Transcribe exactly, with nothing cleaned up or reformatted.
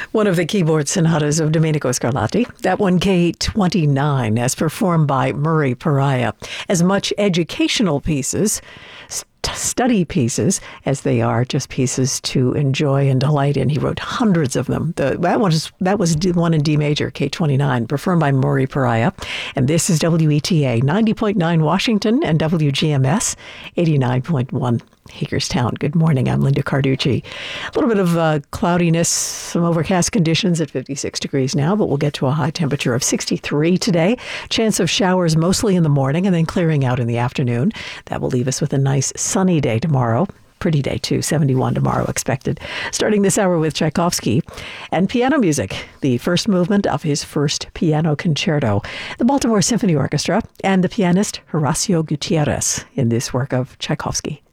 One of the keyboard sonatas of Domenico Scarlatti. That one, K twenty-nine, as performed by Murray Pariah. As much educational pieces, st- study pieces, as they are just pieces to enjoy and delight in. He wrote hundreds of them. The, that, one was, that was one in D major, K twenty-nine, performed by Murray Pariah. And this is W E T A, ninety point nine Washington, and W G M S, eighty-nine point one. Hagerstown. Good morning. I'm Linda Carducci. A little bit of uh, cloudiness, some overcast conditions at fifty-six degrees now, but we'll get to a high temperature of sixty-three today. Chance of showers mostly in the morning and then clearing out in the afternoon. That will leave us with a nice sunny day tomorrow. Pretty day, too. seventy-one tomorrow expected. Starting this hour with Tchaikovsky and piano music, the first movement of his first piano concerto. The Baltimore Symphony Orchestra and the pianist Horacio Gutierrez in this work of Tchaikovsky.